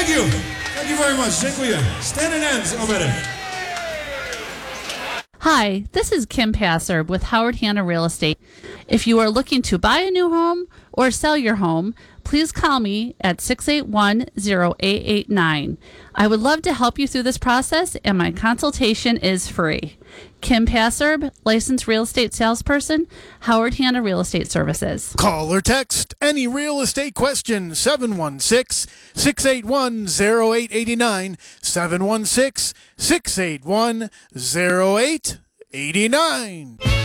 Thank you. Thank you very much. Dziękuję. Stand and ends over there. Hi, this is Kim Passer with Howard Hanna Real Estate. If you are looking to buy a new home or sell your home, please call me at 681-0889. I would love to help you through this process, and my consultation is free. Kim Passer, licensed real estate salesperson, Howard Hanna Real Estate Services. Call or text any real estate question, 716-681-0889, 716-681-0889.